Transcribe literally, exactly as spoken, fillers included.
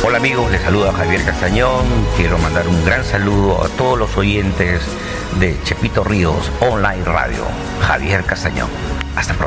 Hola amigos, les saluda Javier Castañón. Quiero mandar un gran saludo a todos los oyentes de Chepito Ríos Online Radio. Javier Castañón. Hasta pronto.